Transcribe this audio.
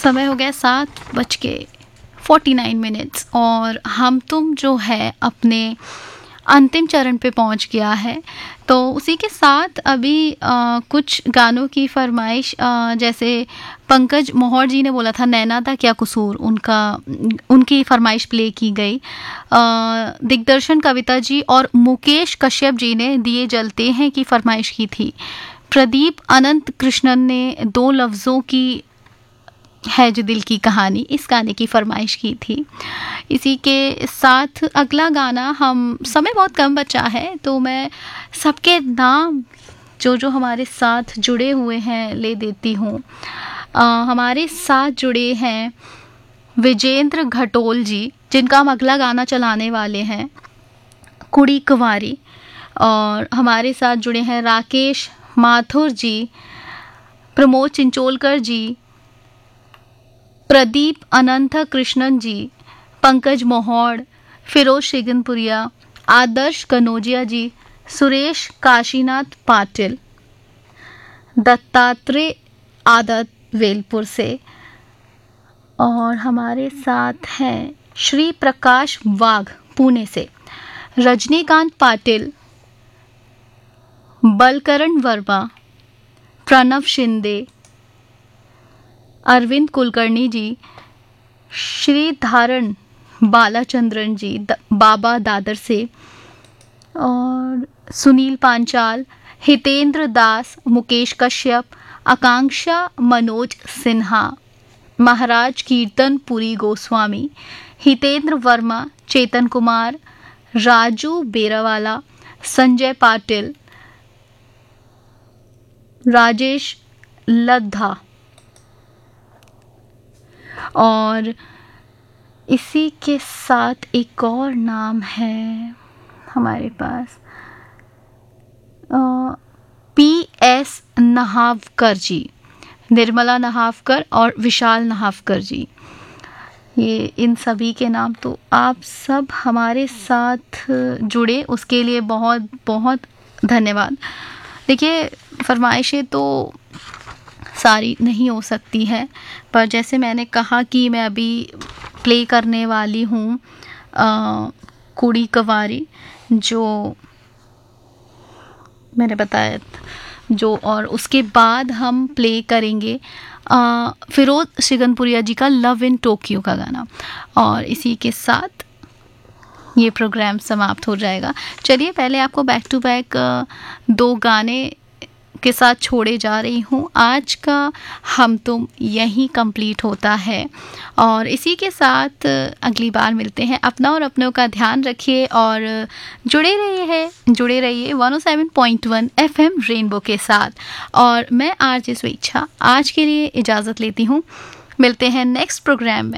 समय हो गया 7:49 और हम तुम जो है अपने अंतिम चरण पे पहुंच गया है। तो उसी के साथ अभी कुछ गानों की फरमाइश, जैसे पंकज मोहर जी ने बोला था नैना था क्या कसूर, उनकी फरमाइश प्ले की गई। दिग्दर्शन कविता जी और मुकेश कश्यप जी ने दिए जलते हैं की फरमाइश की थी। प्रदीप अनंत कृष्णन ने दो लफ्ज़ों की है जो दिल की कहानी, इस गाने की फरमाइश की थी। इसी के साथ अगला गाना, हम समय बहुत कम बचा है तो मैं सबके नाम जो हमारे साथ जुड़े हुए हैं ले देती हूँ। हमारे साथ जुड़े हैं विजेंद्र घटोल जी, जिनका हम अगला गाना चलाने वाले हैं कुड़ी कुंवारी। और हमारे साथ जुड़े हैं राकेश माथुर जी, प्रमोद चिंचोलकर जी, प्रदीप अनंत कृष्णन जी, पंकज मोहड़, फिरोज शिगनपुरिया, आदर्श कनौजिया जी, सुरेश काशीनाथ पाटिल, दत्तात्रेय आदत वेलपुर से। और हमारे साथ हैं श्री प्रकाश वाघ पुणे से, रजनीकांत पाटिल, बलकरण वर्मा, प्रणव शिंदे, अरविंद कुलकर्णी जी, श्रीधारण बालाचंद्रन जी बाबा दादर से, और सुनील पांचाल, हितेंद्र दास, मुकेश कश्यप, आकांक्षा मनोज सिन्हा, महाराज कीर्तन पुरी गोस्वामी, हितेंद्र वर्मा, चेतन कुमार, राजू बेरावाला, संजय पाटिल, राजेश लद्धा। और इसी के साथ एक और नाम है हमारे पास, PS नहावकर जी, निर्मला नहावकर और विशाल नहावकर जी। ये इन सभी के नाम, तो आप सब हमारे साथ जुड़े उसके लिए बहुत बहुत धन्यवाद। देखिए, फरमाइशें तो सारी नहीं हो सकती है, पर जैसे मैंने कहा कि मैं अभी प्ले करने वाली हूँ कुड़ी कुंवारी, जो मैंने बताया जो, और उसके बाद हम प्ले करेंगे फिरोज शिगनपुरिया जी का लव इन टोक्यो का गाना। और इसी के साथ ये प्रोग्राम समाप्त हो जाएगा। चलिए, पहले आपको बैक टू बैक दो गाने के साथ छोड़े जा रही हूँ। आज का हम तुम यहीं कंप्लीट होता है, और इसी के साथ अगली बार मिलते हैं। अपना और अपनों का ध्यान रखिए और जुड़े रहिए 107.1 FM रेनबो के साथ। और मैं आरजे स्वेच्छा आज के लिए इजाज़त लेती हूँ। मिलते हैं नेक्स्ट प्रोग्राम में।